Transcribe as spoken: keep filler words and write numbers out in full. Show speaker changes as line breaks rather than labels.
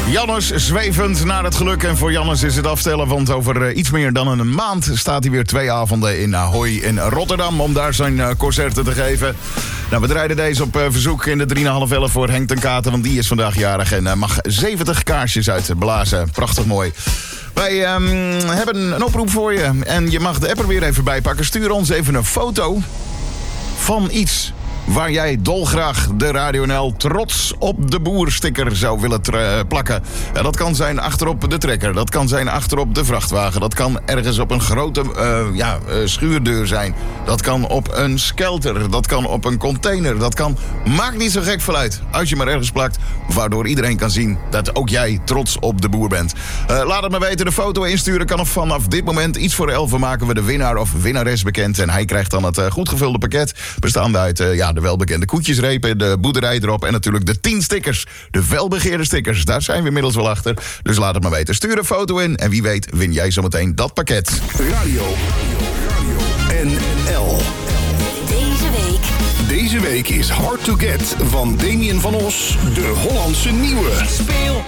Jannes zwevend naar het geluk. En voor Jannes is het afstellen, want over uh, iets meer dan een maand staat hij weer twee avonden in Ahoy in Rotterdam om daar zijn uh, concerten te geven. Nou, we draaiden deze op uh, verzoek in de drie en half elf voor Henk ten Katen, want die is vandaag jarig en uh, mag zeventig kaarsjes uitblazen. Prachtig mooi. Wij um, hebben een oproep voor je en je mag de app er weer even bij pakken. Stuur ons even een foto van iets waar jij dolgraag de Radio N L trots op de boer sticker zou willen tra- plakken. Ja, dat kan zijn achterop de trekker, dat kan zijn achterop de vrachtwagen, dat kan ergens op een grote uh, ja, uh, schuurdeur zijn, dat kan op een skelter, dat kan op een container, dat kan, maakt niet zo gek veel uit als je maar ergens plakt, waardoor iedereen kan zien dat ook jij trots op de boer bent. Uh, laat het me weten, de foto insturen kan vanaf dit moment. Iets voor elf maken we de winnaar of winnares bekend en hij krijgt dan het uh, goed gevulde pakket, bestaande uit uh, ja, de welbekende koetjesrepen, de boerderij erop en natuurlijk de tien stickers. De felbegeerde stickers, daar zijn we inmiddels wel achter. Dus laat het maar weten. Stuur een foto in en wie weet win jij zometeen dat pakket.
Radio, Radio N L.
Deze week.
Deze week is Hard to Get van Damien van Os, de Hollandse nieuwe.
Speel